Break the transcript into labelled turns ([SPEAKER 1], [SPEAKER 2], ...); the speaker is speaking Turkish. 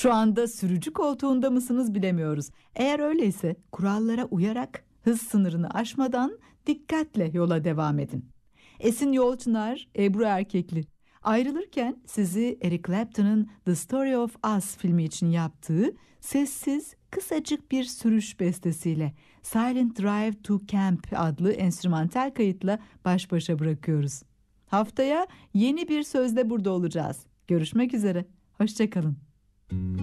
[SPEAKER 1] Şu anda sürücü koltuğunda mısınız bilemiyoruz. Eğer öyleyse kurallara uyarak hız sınırını aşmadan dikkatle yola devam edin. Esin Yolçınar, Ebru Erkekli. Ayrılırken sizi Eric Clapton'ın The Story of Us filmi için yaptığı sessiz, kısacık bir sürüş bestesiyle Silent Drive to Camp adlı enstrümantal kayıtla baş başa bırakıyoruz. Haftaya yeni bir sözle burada olacağız. Görüşmek üzere, hoşça kalın.